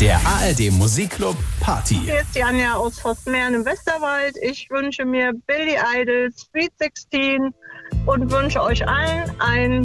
Der ARD Musikclub Party. Hier ist die Anja aus Vosmeren im Westerwald. Ich wünsche mir Billy Idol, Sweet 16 und wünsche euch allen ein